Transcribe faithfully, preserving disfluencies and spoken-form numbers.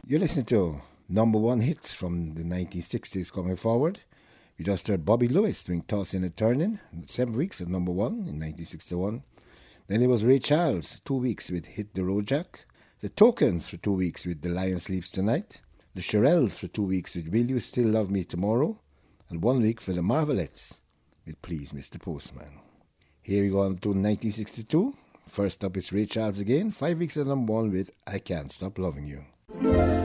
You're listening to number one hits from the nineteen sixties coming forward. You just heard Bobby Lewis doing Tossing and Turning, seven weeks at number one in nineteen sixty-one. Then it was Ray Charles, two weeks with Hit the Road Jack. The Tokens for two weeks with The Lion Sleeps Tonight. The Shirelles for two weeks with Will You Still Love Me Tomorrow. And one week for the Marvelettes with Please Mister Postman. Here we go on to nineteen sixty-two. First up is Ray Charles again, five weeks at number one with I Can't Stop Loving You.